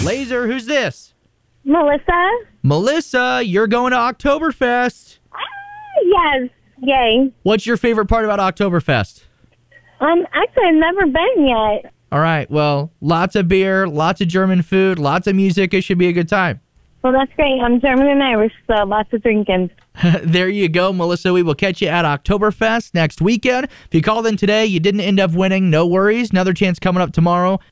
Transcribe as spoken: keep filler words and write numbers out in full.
Laser, who's this? Melissa? Melissa, you're going to Oktoberfest. Ah, yes. Yay. What's your favorite part about Oktoberfest? Um, actually, I've never been yet. All right, well, lots of beer, lots of German food, lots of music. It should be a good time. Well, that's great. I'm German and Irish, so lots of drinking. There you go, Melissa. We will catch you at Oktoberfest next weekend. If you called in today, you didn't end up winning, no worries. Another chance coming up tomorrow.